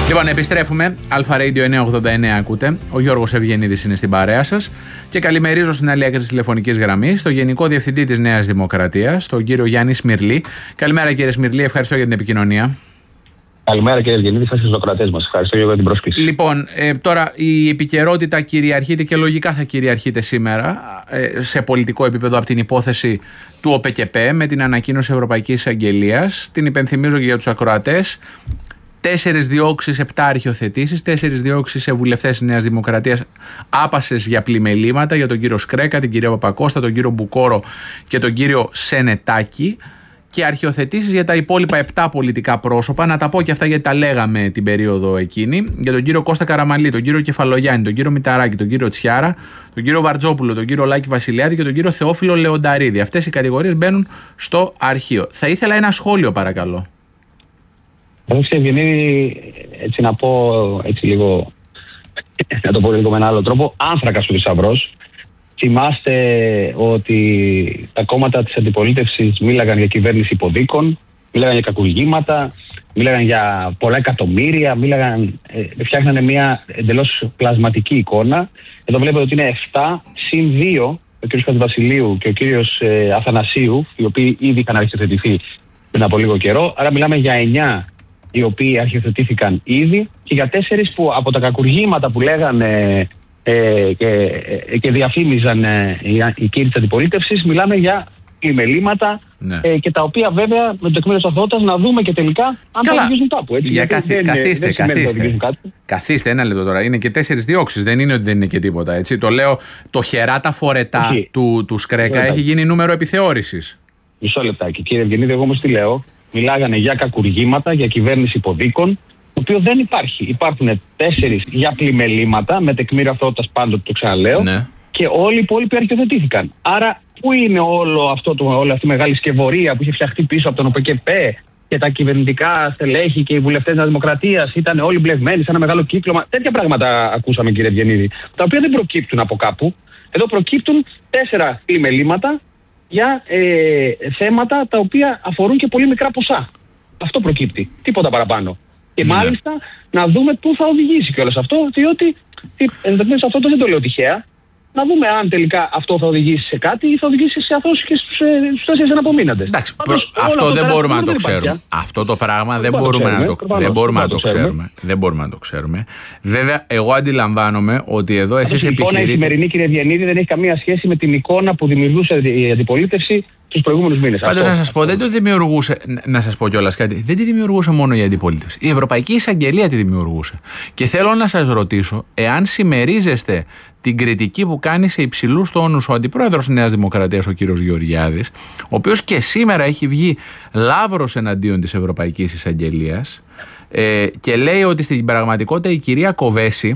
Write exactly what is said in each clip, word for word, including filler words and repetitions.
Λοιπόν, επιστρέφουμε. Αλφα Radio εννιακόσια ογδόντα εννέα ακούτε. Ο Γιώργος Ευγενίδης είναι στην παρέα σας. Και καλημερίζω στην άλλη άκρη της τηλεφωνικής γραμμής τον Γενικό Διευθυντή της Νέας Δημοκρατίας, τον κύριο Γιάννη Σμυρλή. Καλημέρα, κύριε Σμυρλή, ευχαριστώ για την επικοινωνία. Καλημέρα, κύριε Ευγενίδη, σας στους ακροατές μας. Ευχαριστώ για την πρόσκληση. Λοιπόν, ε, τώρα η επικαιρότητα κυριαρχείται και λογικά θα κυριαρχείται σήμερα ε, σε πολιτικό επίπεδο από την υπόθεση του ΟΠΕΚΕΠΕ με την ανακοίνωση Ευρωπαϊκής Εισαγγελίας. Την υπενθυμίζω και για τους ακροατές. Τέσσερις διώξεις, επτά αρχιοθετήσεις, τέσσερις διώξεις σε βουλευτές της Νέας Δημοκρατίας άπασες για πλημελήματα, για τον κύριο Σκρέκα, την κυρία Παπακώστα, τον κύριο Μπουκόρο και τον κύριο Σενετάκη, και αρχιοθετήσεις για τα υπόλοιπα επτά πολιτικά πρόσωπα. Να τα πω και αυτά γιατί τα λέγαμε την περίοδο εκείνη. Για τον κύριο Κώστα Καραμανλή, τον κύριο Κεφαλογιάννη, τον κύριο Μηταράκη, τον κύριο Τσιάρα, τον κύριο Βαρτζόπουλο, τον κύριο Λάκη Βασιλιάδη και τον κύριο Θεόφιλο Λεονταρίδη. Αυτές οι κατηγορίες μπαίνουν στο αρχείο. Θα ήθελα ένα σχόλιο, παρακαλώ. Κύριε Ευγενίδη, έτσι να πω έτσι λίγο, να το πω λίγο με ένα άλλο τρόπο, άνθρακας ο θησαυρός. Θυμάστε ότι τα κόμματα της αντιπολίτευσης μίλαγαν για κυβέρνηση υποδίκων, μίλαγαν για κακουργήματα, μίλαγαν για πολλά εκατομμύρια, μίλαγαν, ε, φτιάχνανε μια εντελώς πλασματική εικόνα. Εδώ βλέπετε ότι είναι επτά συν δύο, ο κ. Χατζηβασιλείου και ο κ. Ε, Αθανασίου, οι οποίοι ήδη είχαν αρχιοθετηθεί πριν από λίγο καιρό. Άρα μιλάμε για εννιά οι οποίοι αρχιοθετήθηκαν ήδη και για τέσσερις που από τα κακουργήματα που λέγανε ε, και, ε, και διαφήμιζαν ε, οι, οι κύριοι της αντιπολίτευσης, μιλάμε για πλημελήματα, ναι. ε, και τα οποία βέβαια με το τεκμήριο της αθωότητας να δούμε και τελικά αν θα οδηγήσουν κάπου. Έτσι, για καθί, δεν, καθίστε, δεν καθίστε. Καθίστε ένα λεπτό τώρα. Είναι και τέσσερις διώξεις, δεν είναι ότι δεν είναι και τίποτα. Έτσι. Το λέω, το χεράτα φορετά του, του Σκρέκα έχει γίνει νούμερο επιθεώρησης. Μισό λεπτάκι. Κύριε Ευγενίδη, εγώ όμως τι λέω. Μιλάγανε για κακουργήματα, για κυβέρνηση υποδίκων, το οποίο δεν υπάρχει. Υπάρχουν τέσσερις για πλημελήματα, με τεκμήριο αθωότητας πάντοτε, το ξαναλέω, ναι. Και όλοι οι υπόλοιποι αρχιοθετήθηκαν. Άρα, πού είναι όλο αυτό το, όλη αυτή η μεγάλη σκευωρία που είχε φτιαχτεί πίσω από τον ΟΠΕΚΕΠΕ και τα κυβερνητικά στελέχη και οι βουλευτές της Δημοκρατίας ήταν όλοι μπλεγμένοι σε ένα μεγάλο κύκλωμα? Τέτοια πράγματα ακούσαμε, κύριε Ευγενίδη, τα οποία δεν προκύπτουν από κάπου. Εδώ προκύπτουν τέσσερα πλημελήματα για ε, θέματα τα οποία αφορούν και πολύ μικρά ποσά. Αυτό προκύπτει. Τίποτα παραπάνω. Και ναι. Μάλιστα να δούμε πού θα οδηγήσει κιόλας αυτό, διότι ενδεχομένως αυτό δεν το λέω τυχαία. Να δούμε αν τελικά αυτό θα οδηγήσει σε κάτι ή θα οδηγήσει σε αθώωση και στους, στους τέσσερις αναπομείναντες. Εντάξει, προ... αυτό δεν μπορούμε να το ξέρουμε. Αυτό το πράγμα δεν μπορούμε να το ξέρουμε. Δεν μπορούμε να το ξέρουμε. Δεν μπορούμε να το ξέρουμε. Βέβαια, εγώ αντιλαμβάνομαι ότι εδώ εσείς επιχειρείτε. Η σημερινή, κύριε Ευγενίδη, δεν έχει καμία σχέση με την εικόνα που δημιουργούσε η αντιπολίτευση τους προηγούμενους μήνες. Πάντως, να σας πω, δεν το δημιουργούσε. Να σας πω κιόλας κάτι. Δεν τη δημιουργούσε μόνο η αντιπολίτευση. Η Ευρωπαϊκή Εισαγγελία τη δημιουργούσε. Και θέλω να σας ρωτήσω, εάν συμμερίζεστε την κριτική που κάνει σε υψηλούς τόνους ο αντιπρόεδρος της Νέας Δημοκρατίας, ο κύριος Γεωργιάδης, ο οποίος και σήμερα έχει βγει λαύρος εναντίον της Ευρωπαϊκής Εισαγγελίας, ε, και λέει ότι στην πραγματικότητα η κυρία Κοβέση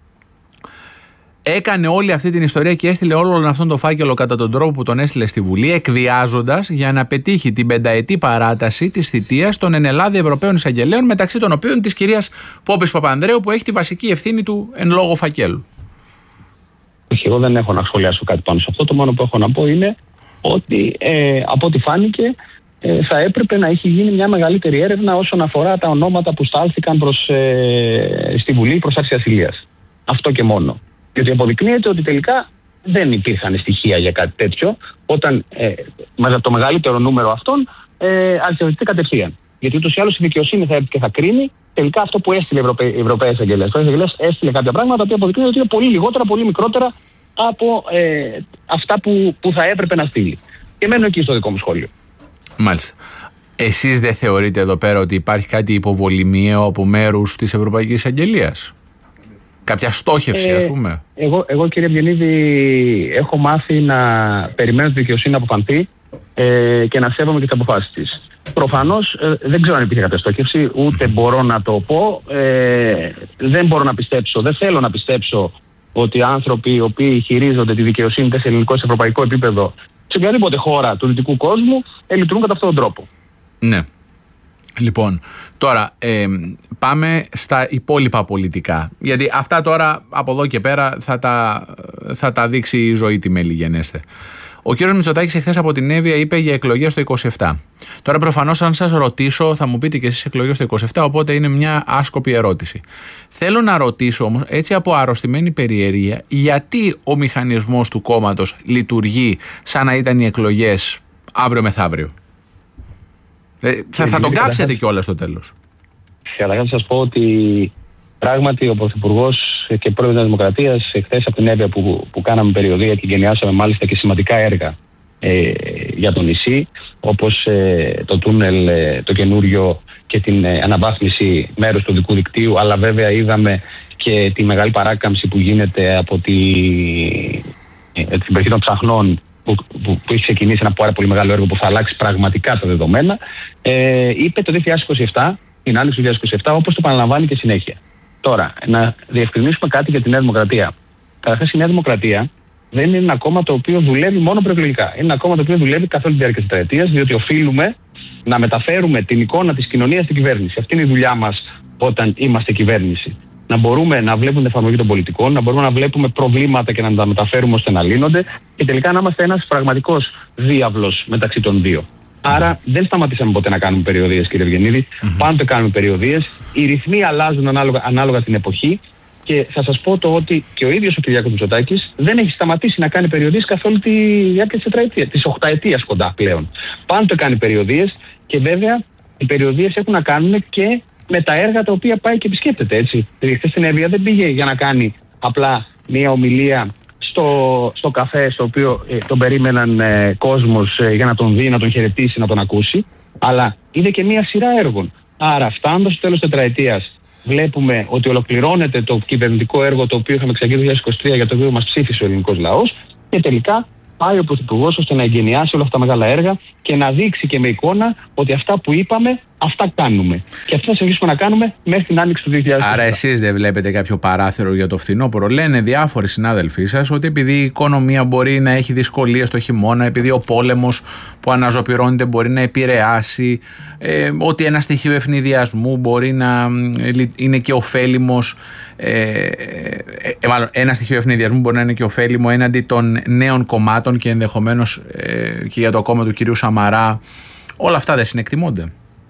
έκανε όλη αυτή την ιστορία και έστειλε όλον αυτόν τον φάκελο κατά τον τρόπο που τον έστειλε στη Βουλή, εκβιάζοντας για να πετύχει την πενταετή παράταση της θητείας των ενελάδη Ευρωπαίων Εισαγγελέων, μεταξύ των οποίων της κυρίας Πόπης Παπανδρέου, που έχει τη βασική ευθύνη του εν λόγω φακέλου. Εγώ δεν έχω να σχολιάσω κάτι πάνω σε αυτό. Το μόνο που έχω να πω είναι ότι ε, από ό,τι φάνηκε ε, θα έπρεπε να έχει γίνει μια μεγαλύτερη έρευνα όσον αφορά τα ονόματα που στάλθηκαν προς, ε, στη Βουλή προς άρση ασυλίας. Αυτό και μόνο. Γιατί αποδεικνύεται ότι τελικά δεν υπήρχαν στοιχεία για κάτι τέτοιο, όταν ε, το μεγαλύτερο νούμερο αυτών ε, αρχιοθετείται κατευθείαν. Γιατί ούτως ή άλλως η δικαιοσύνη θα έρθει και θα κρίνει τελικά αυτό που έστειλε η Ευρωπαϊκή Εισαγγελία. Η Ευρωπαϊκή έστειλε κάποια πράγματα που αποδεικνύουν ότι είναι πολύ λιγότερα, πολύ μικρότερα από ε, αυτά που, που θα έπρεπε να στείλει. Και μένω εκεί στο δικό μου σχόλιο. Μάλιστα. Εσείς δεν θεωρείτε εδώ πέρα ότι υπάρχει κάτι υποβολημιαίο από μέρους της Ευρωπαϊκής Εισαγγελίας? Κάποια στόχευση, ε, ας πούμε. Εγώ, εγώ, κύριε Ευγενίδη, έχω μάθει να περιμένω τη δικαιοσύνη να αποφανθεί ε, και να σέβομαι και τις αποφάσεις της. Προφανώς ε, δεν ξέρω αν υπήρχε κάποια στόχευση, ούτε μπορώ να το πω. Ε, δεν μπορώ να πιστέψω, δεν θέλω να πιστέψω ότι άνθρωποι οι οποίοι χειρίζονται τη δικαιοσύνη σε ελληνικό, σε ευρωπαϊκό επίπεδο, σε οποιαδήποτε χώρα του δυτικού κόσμου, ε, λειτουργούν κατά αυτόν τον τρόπο. Ναι. Λοιπόν, τώρα ε, πάμε στα υπόλοιπα πολιτικά. Γιατί αυτά τώρα από εδώ και πέρα θα τα, θα τα δείξει η ζωή, τι μέλη γενέστε. Ο κύριος Μητσοτάκης εχθές από την Εύβοια είπε για εκλογές το είκοσι επτά. Τώρα προφανώς αν σας ρωτήσω θα μου πείτε και εσείς εκλογές το είκοσι επτά, οπότε είναι μια άσκοπη ερώτηση. Θέλω να ρωτήσω όμως, έτσι από αρρωστημένη περιέργεια, γιατί ο μηχανισμός του κόμματος λειτουργεί σαν να ήταν οι εκλογές αύριο μεθαύριο. Ε, θα, θα τον κάψετε κιόλας στο τέλος. Καταρχάς να σας πω ότι πράγματι ο Πρωθυπουργός και πρόεδρος της Δημοκρατίας χθες από την Εύβοια που, που κάναμε περιοδεία και εγκαινιάσαμε μάλιστα και σημαντικά έργα ε, για το νησί, όπως ε, το τούνελ ε, το καινούριο και την ε, αναβάθμιση μέρους του δικού δικτύου, αλλά βέβαια είδαμε και τη μεγάλη παράκαμψη που γίνεται από τη, ε, την περιοχή των Ψαχνών που, που, που έχει ξεκινήσει ένα πάρα πολύ μεγάλο έργο που θα αλλάξει πραγματικά τα δεδομένα. Ε, είπε το δύο χιλιάδες είκοσι επτά, την άνοιξη του δύο χιλιάδες είκοσι επτά, όπως το παραλαμβάνει και συνέχεια. Τώρα, να διευκρινίσουμε κάτι για τη Νέα Δημοκρατία. Καταρχάς, η Νέα Δημοκρατία δεν είναι ένα κόμμα το οποίο δουλεύει μόνο προεκλογικά. Είναι ένα κόμμα το οποίο δουλεύει καθ' όλη τη διάρκεια της τετραετίας, διότι οφείλουμε να μεταφέρουμε την εικόνα της κοινωνίας στην κυβέρνηση. Αυτή είναι η δουλειά μας όταν είμαστε κυβέρνηση. Να μπορούμε να βλέπουμε την εφαρμογή των πολιτικών, να μπορούμε να βλέπουμε προβλήματα και να τα μεταφέρουμε ώστε να λύνονται και τελικά να είμαστε ένας πραγματικός διάβλος μεταξύ των δύο. Άρα δεν σταματήσαμε ποτέ να κάνουμε περιοδίες, κύριε Ευγενίδη. Mm-hmm. Πάντοτε κάνουμε περιοδίες. Οι ρυθμοί αλλάζουν ανάλογα, ανάλογα την εποχή. Και θα σας πω το ότι και ο ίδιος ο Κυριάκος Μητσοτάκης δεν έχει σταματήσει να κάνει περιοδίες καθ' όλη τη διάρκεια της τετραετίας, της οχταετίας κοντά πλέον. Πάντοτε κάνει περιοδίες και βέβαια οι περιοδίες έχουν να κάνουν και με τα έργα τα οποία πάει και επισκέπτεται. Έτσι. Χθες στην Εύβοια δεν πήγε για να κάνει απλά μια ομιλία στο, στο καφέ, στο οποίο ε, τον περίμεναν ε, κόσμος ε, για να τον δει, να τον χαιρετήσει, να τον ακούσει, αλλά είδε και μια σειρά έργων. Άρα, φτάνοντας στο τέλος της τετραετίας, βλέπουμε ότι ολοκληρώνεται το κυβερνητικό έργο το οποίο είχαμε εξαγγείλει το δύο χιλιάδες είκοσι τρία, για το οποίο μας ψήφισε ο ελληνικός λαός, και τελικά πάει ο Πρωθυπουργός ώστε να εγκαινιάσει όλα αυτά τα μεγάλα έργα και να δείξει και με εικόνα ότι αυτά που είπαμε, αυτά κάνουμε. Και αυτό θα συνεχίσουμε να κάνουμε μέχρι την άνοιξη του δύο χιλιάδες επτά. Άρα, εσείς δεν βλέπετε κάποιο παράθυρο για το φθινόπωρο? Λένε διάφοροι συνάδελφοί σας ότι επειδή η οικονομία μπορεί να έχει δυσκολίες το χειμώνα, επειδή ο πόλεμος που αναζωπυρώνεται μπορεί να επηρεάσει, ε, ότι ένα στοιχείο ευνηδιασμού μπορεί να είναι και ωφέλιμος. Ε, ε, ε, μάλλον ένα στοιχείο ευνηδιασμού μπορεί να είναι και ωφέλιμο έναντι των νέων κομμάτων και ενδεχομένως ε, και για το κόμμα του κυρίου Σαμαρά. Όλα αυτά δεν συνεκτιμώνται?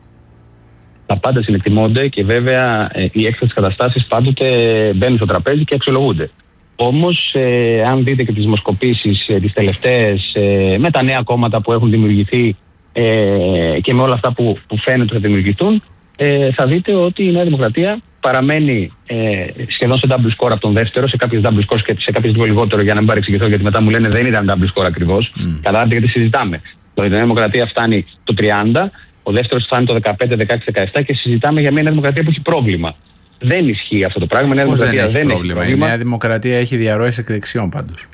Τα πάντα συνεκτιμώνται και βέβαια ε, οι έκτακτες καταστάσεις πάντοτε μπαίνουν στο τραπέζι και αξιολογούνται. Όμως, ε, αν δείτε και τις δημοσκοπήσεις ε, τις τελευταίες ε, με τα νέα κόμματα που έχουν δημιουργηθεί ε, και με όλα αυτά που, που φαίνεται ότι θα δημιουργηθούν, ε, θα δείτε ότι η Νέα Δημοκρατία παραμένει ε, σχεδόν σε double score από τον δεύτερο, σε κάποιες double scores και σε κάποιες λίγο λιγότερο, για να μην παρεξηγηθώ, γιατί μετά μου λένε δεν ήταν double score ακριβώς. Mm. Καταλάβετε γιατί συζητάμε. Η Νέα Δημοκρατία φτάνει το τριάντα, ο δεύτερος φτάνει το δεκαπέντε, δεκαέξι, δεκαεπτά και συζητάμε για μια Νέα Δημοκρατία που έχει πρόβλημα. Δεν ισχύει αυτό το πράγμα. Η Νέα Δημοκρατία δεν, έχει, δεν πρόβλημα. έχει πρόβλημα. Η Νέα Δημοκρατία έχει διαρροές εκ δεξιών πάντως.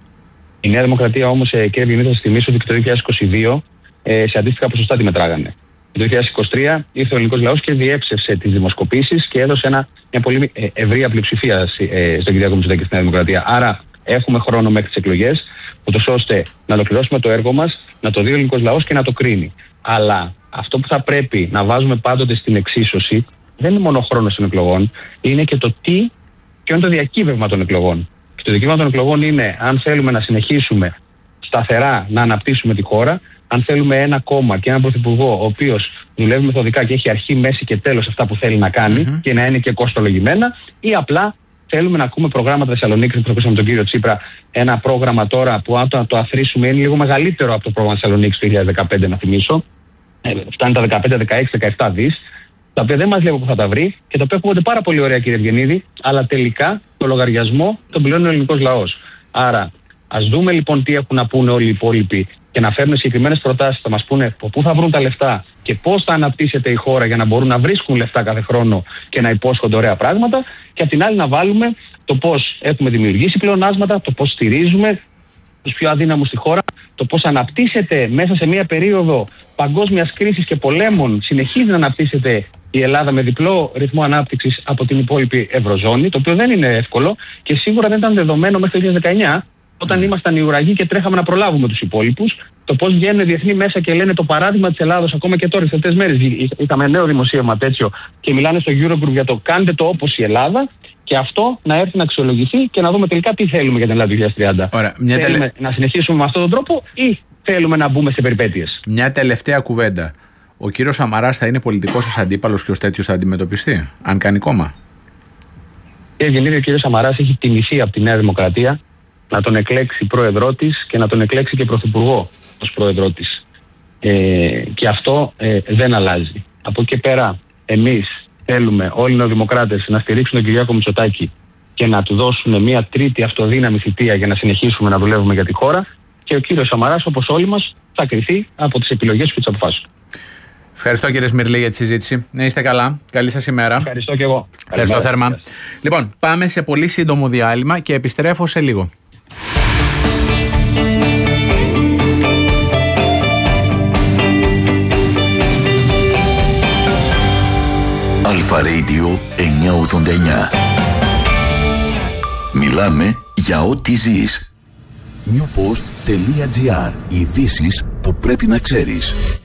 Η Νέα Δημοκρατία όμως, κύριε Ευγενίδη, θα σας θυμίσω ότι και το δύο χιλιάδες είκοσι δύο ε, σε αντίστοιχα ποσοστά τη μετράγανε. Το δύο χιλιάδες είκοσι τρία ήρθε ο ελληνικός λαός και διέψευσε τις δημοσκοπήσεις και έδωσε ένα, μια πολύ ευρεία πλειοψηφία ε, στον Κυριάκο Μητσοτάκη στη Νέα Δημοκρατία. Άρα έχουμε χρόνο μέχρι τις εκλογές, ούτως ώστε να ολοκληρώσουμε το έργο μας, να το δει ο ελληνικός λαός και να το κρίνει. Αλλά αυτό που θα πρέπει να βάζουμε πάντοτε στην εξίσωση δεν είναι μόνο ο χρόνος των εκλογών, είναι και το τι, ποιο είναι το διακύβευμα των εκλογών. Και το διακύβευμα των εκλογών είναι αν θέλουμε να συνεχίσουμε σταθερά να αναπτύσσουμε τη χώρα, αν θέλουμε ένα κόμμα και έναν πρωθυπουργό ο οποίος δουλεύει μεθοδικά και έχει αρχή, μέση και τέλος αυτά που θέλει να κάνει mm-hmm. και να είναι και κοστολογημένα, ή απλά θέλουμε να ακούμε προγράμματα Θεσσαλονίκης που ακούσαμε τον κύριο Τσίπρα. Ένα πρόγραμμα τώρα που, αν το, το αθροίσουμε, είναι λίγο μεγαλύτερο από το πρόγραμμα Θεσσαλονίκης του δύο χιλιάδες δεκαπέντε, να θυμίσω. Ε, φτάνει τα δεκαπέντε, δεκαέξι, δεκαεπτά δις, τα οποία δεν μας λέει που θα τα βρει και τα οποία ακούγονται πάρα πολύ ωραία, κύριε Ευγενίδη, αλλά τελικά το λογαριασμό τον πληρώνει ο ελληνικός λαός. Άρα, ας δούμε λοιπόν τι έχουν να πούνε όλοι οι υπόλοιποι και να φέρουν συγκεκριμένες προτάσεις, θα μας πούνε πού θα βρουν τα λεφτά και πώς θα αναπτύσσεται η χώρα για να μπορούν να βρίσκουν λεφτά κάθε χρόνο και να υπόσχονται ωραία πράγματα. Και απ' την άλλη, να βάλουμε το πώς έχουμε δημιουργήσει πλεονάσματα, το πώς στηρίζουμε τους πιο αδύναμους στη χώρα, το πώς αναπτύσσεται μέσα σε μια περίοδο παγκόσμιας κρίσης και πολέμων, συνεχίζει να αναπτύσσεται η Ελλάδα με διπλό ρυθμό ανάπτυξης από την υπόλοιπη Ευρωζώνη, το οποίο δεν είναι εύκολο και σίγουρα δεν ήταν δεδομένο μέχρι το δύο χιλιάδες δεκαεννιά, Όταν Mm. ήμασταν οι ουραγοί και τρέχαμε να προλάβουμε τους υπόλοιπους, το πώς βγαίνουν διεθνή μέσα και λένε το παράδειγμα της Ελλάδος, ακόμα και τώρα, τις τελευταίες μέρες. Είχαμε νέο δημοσίευμα τέτοιο και μιλάνε στο Eurogroup για το κάντε το όπως η Ελλάδα. Και αυτό να έρθει να αξιολογηθεί και να δούμε τελικά τι θέλουμε για την Ελλάδα του δύο χιλιάδες τριάντα. Ωραία, μια θέλουμε τελε... να συνεχίσουμε με αυτόν τον τρόπο ή θέλουμε να μπούμε σε περιπέτειες? Μια τελευταία κουβέντα. Ο κύριος Σαμαράς θα είναι πολιτικός σας αντίπαλος και ως τέτοιος θα αντιμετωπιστεί, αν κάνει κόμμα? Κύριε Γεννήρη, ο κύριος Σαμαράς έχει τιμηθεί από τη Νέα Δημοκρατία να τον εκλέξει πρόεδρό της και να τον εκλέξει και πρωθυπουργό ως πρόεδρό της. Ε, και αυτό ε, δεν αλλάζει. Από εκεί πέρα, εμείς θέλουμε όλοι οι νεοδημοκράτες να στηρίξουν τον Κυριάκο Μητσοτάκη και να του δώσουν μια τρίτη αυτοδύναμη θητεία για να συνεχίσουμε να δουλεύουμε για τη χώρα. Και ο κύριος Σαμαράς, όπως όλοι μας, θα κριθεί από τις επιλογές και τις αποφάσεις του. Ευχαριστώ κύριε Σμυρλή για τη συζήτηση. Να είστε καλά. Καλή σας ημέρα. Ευχαριστώ και εγώ. Ευχαριστώ θερμά. Ευχαριστώ. Λοιπόν, πάμε σε πολύ σύντομο διάλειμμα και επιστρέφω σε λίγο. Αλφα Radio εννιακόσια ογδόντα εννιά. Μιλάμε για ό,τι ζεις. newpost.gr. Ειδήσεις που πρέπει να ξέρεις.